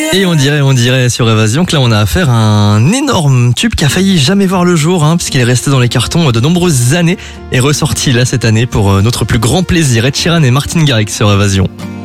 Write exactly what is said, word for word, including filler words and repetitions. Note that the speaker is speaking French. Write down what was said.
Et on dirait, on dirait sur Évasion que là on a affaire à un énorme tube qui a failli jamais voir le jour, hein, puisqu'il est resté dans les cartons de nombreuses années et ressorti là cette année pour notre plus grand plaisir. Ed Sheeran et Martin Garrix sur Évasion.